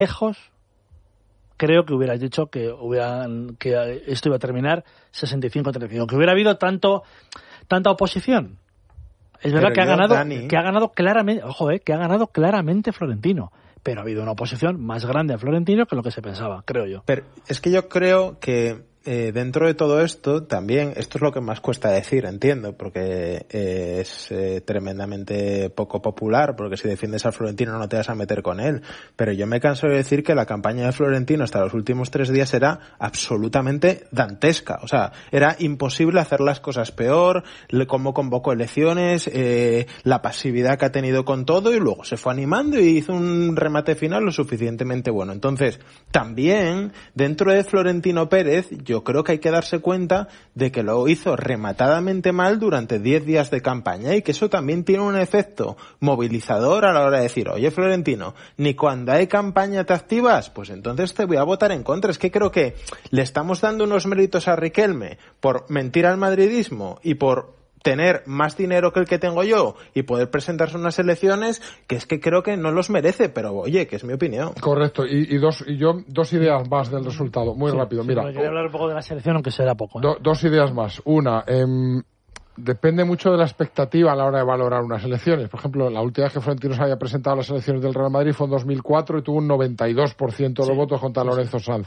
lejos creo que hubieras dicho que esto iba a terminar 65-35, que hubiera habido tanta oposición. Es verdad que ha ganado claramente, que ha ganado claramente Florentino, pero ha habido una oposición más grande a Florentino que lo que se pensaba, creo yo. Pero es que yo creo que dentro de todo esto, también, esto es lo que más cuesta decir, entiendo, porque es tremendamente poco popular, porque si defiendes a Florentino no te vas a meter con él, pero yo me canso de decir que la campaña de Florentino hasta los últimos 3 días era absolutamente dantesca, o sea, era imposible hacer las cosas peor, cómo convocó elecciones, la pasividad que ha tenido con todo, y luego se fue animando y hizo un remate final lo suficientemente bueno. Entonces, también, dentro de Florentino Pérez, yo creo que hay que darse cuenta de que lo hizo rematadamente mal durante 10 días de campaña, y que eso también tiene un efecto movilizador a la hora de decir, oye Florentino, ni cuando hay campaña te activas, pues entonces te voy a votar en contra. Es que creo que le estamos dando unos méritos a Riquelme por mentir al madridismo y por tener más dinero que el que tengo yo y poder presentarse unas elecciones que es que creo que no los merece, pero oye, que es mi opinión. Correcto, y dos ideas más del resultado, muy rápido. Mira, quería hablar un poco de la selección, aunque será poco. Dos ideas más. Una, depende mucho de la expectativa a la hora de valorar unas elecciones. Por ejemplo, la última vez que Florentino se había presentado a las elecciones del Real Madrid fue en 2004 y tuvo un 92% de los votos contra Lorenzo Sanz.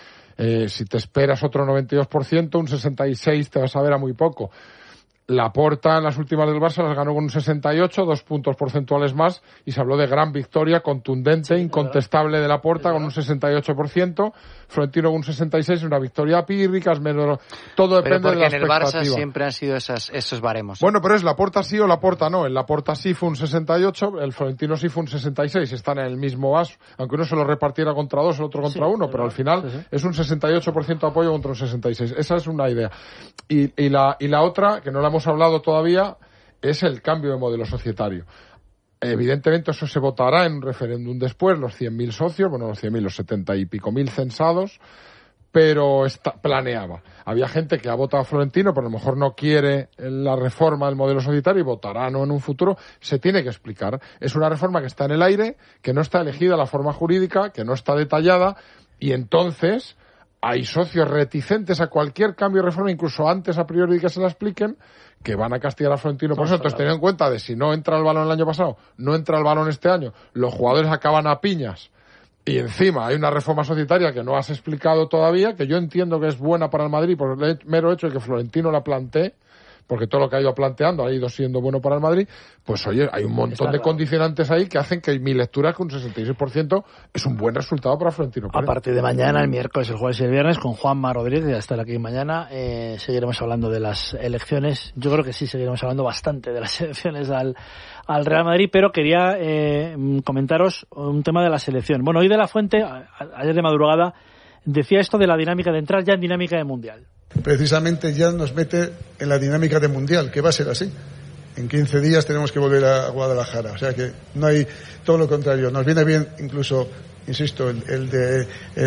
Si te esperas otro 92%, un 66% te vas a ver a muy poco. Laporta en las últimas del Barça las ganó con un 68, 2 puntos porcentuales más, y se habló de gran victoria contundente, incontestable de Laporta con un 68%, Florentino con un 66%, una victoria pírrica, menos, todo depende de la expectativa. Pero porque en el Barça siempre han sido esos baremos. Bueno, pero es Laporta sí o Laporta no. El Laporta sí fue un 68, el Florentino sí fue un 66, están en el mismo vaso, aunque uno se lo repartiera contra 2, el otro contra 1, pero al final es un 68% de apoyo contra un 66. Esa es una idea. Y la otra, que no la hemos hablado todavía, es el cambio de modelo societario. Evidentemente eso se votará en un referéndum después, los 100.000 socios, los 100.000, los 70 y pico mil censados, pero planeaba. Había gente que ha votado a Florentino, pero a lo mejor no quiere la reforma del modelo societario y votará no en un futuro. Se tiene que explicar. Es una reforma que está en el aire, que no está elegida la forma jurídica, que no está detallada, y entonces hay socios reticentes a cualquier cambio de reforma, incluso antes a priori de que se la expliquen, que van a castigar a Florentino por eso. Entonces, teniendo en cuenta de si no entra el balón el año pasado, no entra el balón este año, los jugadores acaban a piñas, y encima hay una reforma societaria que no has explicado todavía, que yo entiendo que es buena para el Madrid por el mero hecho de que Florentino la plantee, porque todo lo que ha ido planteando ha ido siendo bueno para el Madrid, pues oye, hay un montón de condicionantes ahí que hacen que mi lectura es que un 66% es un buen resultado para Florentino Pérez. A partir de mañana, el miércoles, el jueves y el viernes, con Juanma Rodríguez, ya estará aquí mañana, seguiremos hablando de las elecciones. Yo creo que sí, seguiremos hablando bastante de las elecciones al Real Madrid, pero quería comentaros un tema de la selección. Bueno, hoy De La Fuente, ayer de madrugada, decía esto de la dinámica de entrar ya en dinámica de Mundial. Precisamente ya nos mete en la dinámica de Mundial, que va a ser así. En 15 días tenemos que volver a Guadalajara. O sea que no hay, todo lo contrario. Nos viene bien incluso, insisto, el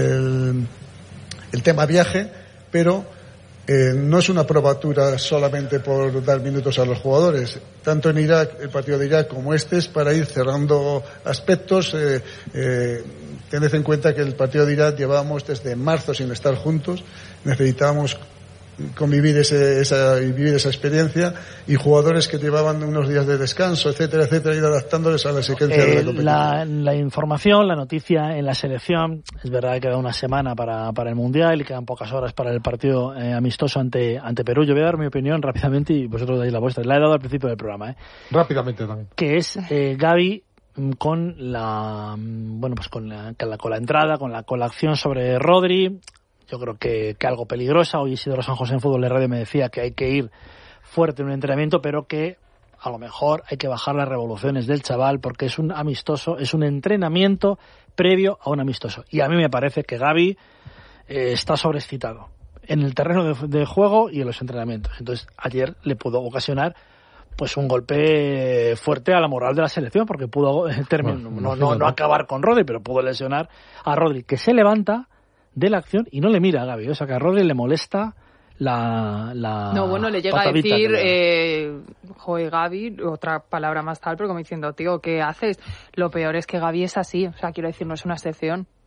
tema viaje, pero no es una probatura solamente por dar minutos a los jugadores. Tanto en Irak, el partido de Irak, como este, es para ir cerrando aspectos. Tened en cuenta que el partido de Irak llevábamos desde marzo sin estar juntos. Necesitábamos convivir vivir esa experiencia, y jugadores que llevaban unos días de descanso, etcétera, etcétera, ir adaptándoles a la exigencia de la competición. La información, la noticia en la selección, es verdad que queda una semana para el Mundial y quedan pocas horas para el partido amistoso ante Perú. Yo voy a dar mi opinión rápidamente y vosotros dais la vuestra. La he dado al principio del programa. Rápidamente también. Que es Gavi con la entrada, con la acción sobre Rodri. Yo creo que algo peligrosa. Hoy Isidoro San José en Fútbol de Radio me decía que hay que ir fuerte en un entrenamiento, pero que a lo mejor hay que bajar las revoluciones del chaval, porque es un amistoso, es un entrenamiento previo a un amistoso. Y a mí me parece que Gavi está sobreexcitado en el terreno de juego y en los entrenamientos. Entonces ayer le pudo ocasionar pues un golpe fuerte a la moral de la selección, porque pudo no acabar con Rodri, pero pudo lesionar a Rodri, que se levanta de la acción y no le mira a Gavi. O sea que a Rodri le molesta No, bueno, le llega a decir, joder, Gavi, otra palabra más tal, pero como diciendo, tío, ¿qué haces? Lo peor es que Gavi es así, o sea, quiero decir, no es una excepción.